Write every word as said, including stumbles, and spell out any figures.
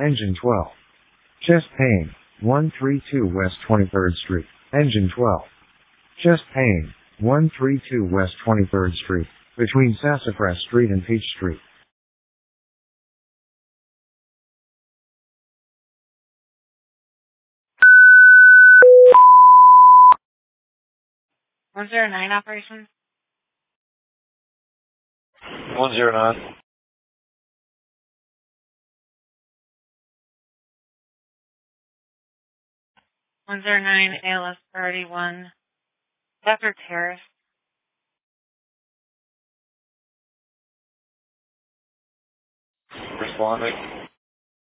Engine twelve. Chest pain. one thirty-two West twenty-third Street. Engine twelve. Chest pain. one thirty-two West twenty-third Street. Between Sassafras Street and Peach Street. one zero nine operation. one zero nine. one zero nine A L S thirty-one. Doctor Terrace. Responding.